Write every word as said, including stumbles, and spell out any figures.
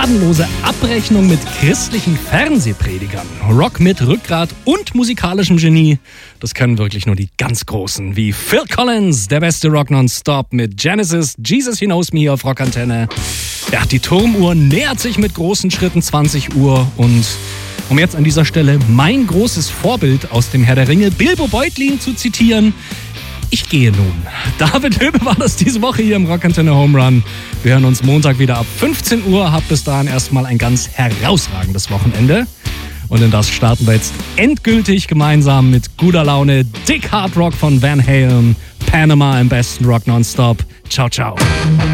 gnadenlose Abrechnung mit christlichen Fernsehpredigern. Rock mit Rückgrat und musikalischem Genie. Das können wirklich nur die ganz Großen, wie Phil Collins, der beste Rock nonstop mit Genesis, Jesus He Knows Me auf Rockantenne. Ja, die Turmuhr nähert sich mit großen Schritten zwanzig Uhr und um jetzt an dieser Stelle mein großes Vorbild aus dem Herr der Ringe, Bilbo Beutlin, zu zitieren: Ich gehe nun. David Höbe war das diese Woche hier im Rockantenne Home Run. Wir hören uns Montag wieder ab fünfzehn Uhr. Habt bis dahin erstmal ein ganz herausragendes Wochenende. Und in das starten wir jetzt endgültig gemeinsam mit guter Laune. Dick Hard Rock von Van Halen. Panama im besten Rock nonstop. Ciao, ciao.